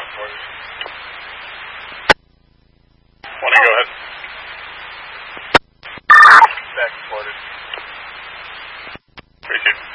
reported. Want to go ahead? Back reported. Appreciate it.